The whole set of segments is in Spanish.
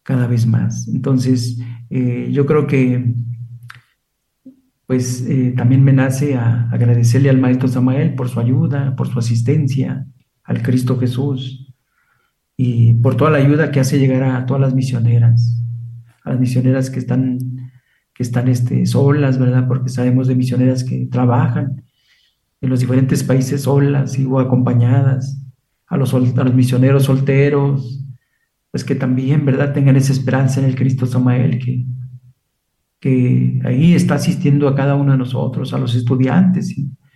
cada vez más. Entonces, yo creo que pues también me nace a agradecerle al maestro Samael por su ayuda, por su asistencia, al Cristo Jesús y por toda la ayuda que hace llegar a todas las misioneras, a las misioneras que están solas, ¿verdad? Porque sabemos de misioneras que trabajan en los diferentes países solas y o acompañadas, a los misioneros solteros, pues que también, ¿verdad? Tengan esa esperanza en el Cristo Samael que ahí está asistiendo a cada uno de nosotros, a los estudiantes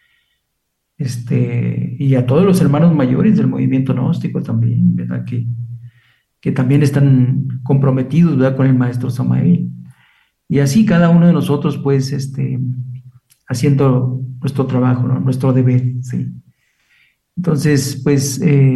y a todos los hermanos mayores del movimiento gnóstico también, ¿verdad? Que también están comprometidos, ¿verdad? Con el maestro Samael. Y así cada uno de nosotros, pues, haciendo nuestro trabajo, ¿no? Nuestro deber, ¿sí? Entonces, pues,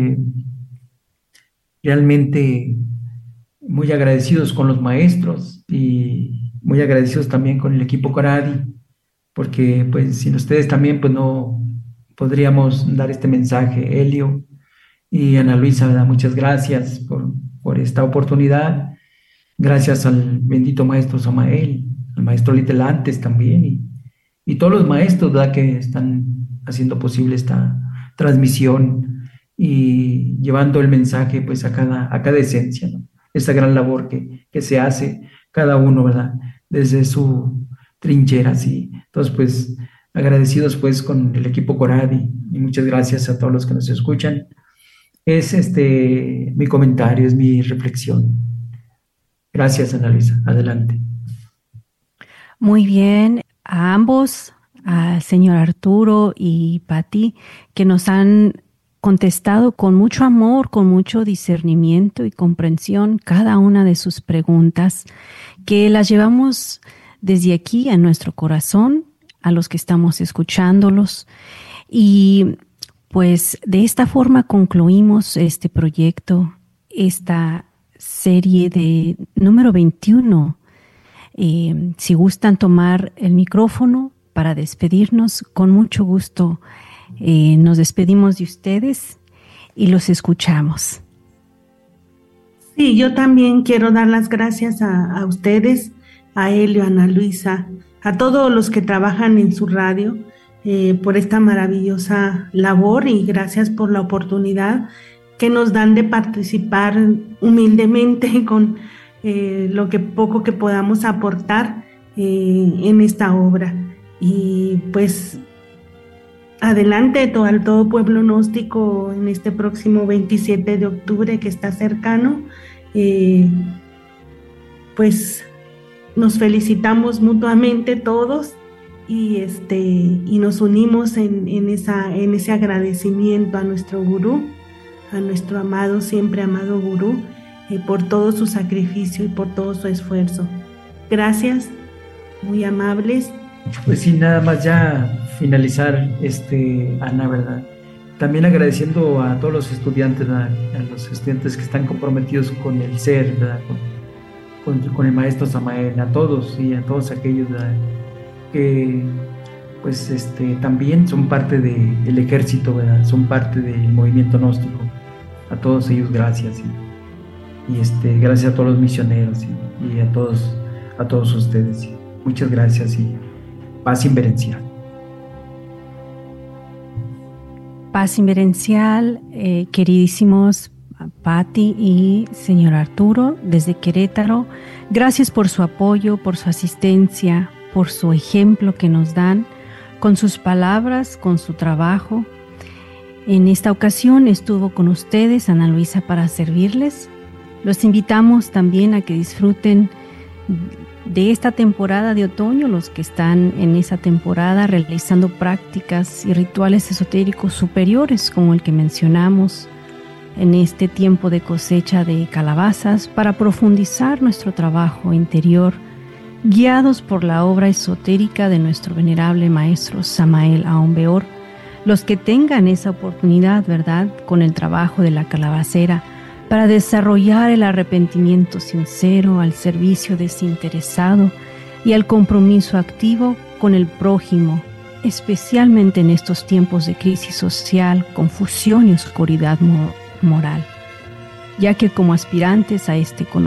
realmente muy agradecidos con los maestros y muy agradecidos también con el equipo Coradi, porque pues sin ustedes también pues no podríamos dar este mensaje. Helio y Ana Luisa, ¿verdad? Muchas gracias por esta oportunidad. Gracias al bendito maestro Samael, al maestro Litelantes también y todos los maestros, ¿verdad? Que están haciendo posible esta transmisión y llevando el mensaje pues a cada esencia, ¿no? Esa gran labor que se hace cada uno, ¿verdad? Desde su trinchera, sí. Entonces, pues, agradecidos pues con el equipo Coradi y muchas gracias a todos los que nos escuchan. Es mi comentario, es mi reflexión. Gracias, Ana Luisa. Adelante. Muy bien, a ambos, al señor Arturo y Patti, que nos han contestado con mucho amor, con mucho discernimiento y comprensión cada una de sus preguntas, que las llevamos desde aquí a nuestro corazón, a los que estamos escuchándolos. Y pues de esta forma concluimos este proyecto, esta serie de número 21. Si gustan tomar el micrófono para despedirnos, con mucho gusto nos despedimos de ustedes y los escuchamos. Sí, yo también quiero dar las gracias a ustedes, a Helio, a Ana Luisa, a todos los que trabajan en su radio por esta maravillosa labor y gracias por la oportunidad que nos dan de participar humildemente con lo que poco que podamos aportar en esta obra. Y pues adelante al todo pueblo gnóstico en este próximo 27 de octubre que está cercano. Pues nos felicitamos mutuamente todos y nos unimos en ese agradecimiento a nuestro gurú, a nuestro amado, siempre amado gurú, por todo su sacrificio y por todo su esfuerzo. Gracias, muy amables. Pues sí, nada más ya finalizar, Ana, ¿verdad? También agradeciendo a todos los estudiantes, ¿verdad? A los estudiantes que están comprometidos con el ser, ¿verdad? Con el maestro Samael, a todos y a todos aquellos, ¿verdad? Que pues también son parte del ejército, ¿verdad? Son parte del movimiento gnóstico. A todos ellos gracias y gracias a todos los misioneros y a todos ustedes. Muchas gracias y paz inverencial. Paz inverencial, queridísimos Patti y señor Arturo, desde Querétaro. Gracias por su apoyo, por su asistencia, por su ejemplo que nos dan, con sus palabras, con su trabajo. En esta ocasión estuvo con ustedes Ana Luisa para servirles. Los invitamos también a que disfruten de esta temporada de otoño, los que están en esa temporada realizando prácticas y rituales esotéricos superiores, como el que mencionamos en este tiempo de cosecha de calabazas, para profundizar nuestro trabajo interior, guiados por la obra esotérica de nuestro venerable maestro Samael Aun Weor. Los que tengan esa oportunidad, ¿verdad?, con el trabajo de la calabacera, para desarrollar el arrepentimiento sincero, al servicio desinteresado y al compromiso activo con el prójimo, especialmente en estos tiempos de crisis social, confusión y oscuridad moral, ya que como aspirantes a este